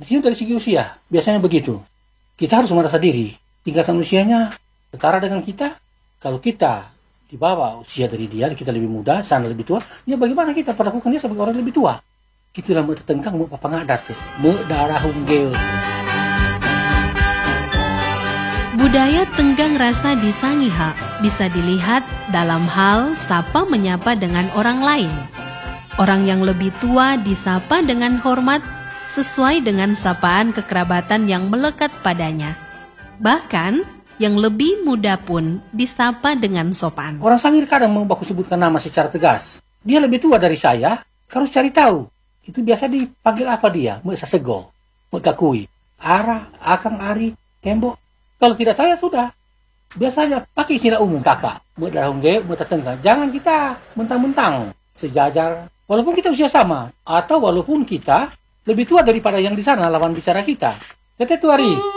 Begitu dari segi usia, biasanya begitu. Kita harus merasa diri, tingkatan usianya setara dengan kita. Kalau kita di bawah usia dari dia, kita lebih muda, sana lebih tua, ya bagaimana kita perlakukan dia sebagai orang lebih tua? Itulah mau tertengkang, mau papangadat tuh, mau darah hunggel. Budaya tenggang rasa di Sangihe bisa dilihat dalam hal sapa menyapa dengan orang lain. Orang yang lebih tua disapa dengan hormat sesuai dengan sapaan kekerabatan yang melekat padanya. Bahkan, yang lebih muda pun disapa dengan sopan. Orang Sangir kadang mau baku sebutkan nama secara tegas. Dia lebih tua dari saya, harus cari tahu. Itu biasa dipanggil apa dia? Mau sasego, mau takui. Ara, akang, ari, tembok. Kalau tidak saya sudah. Biasanya pakai istilah umum kakak. Mau darahungge, mau tertengkang. Jangan kita mentang-mentang sejajar. Walaupun kita usia sama. Atau walaupun kita lebih tua daripada yang di sana lawan bicara kita. Kata tuari.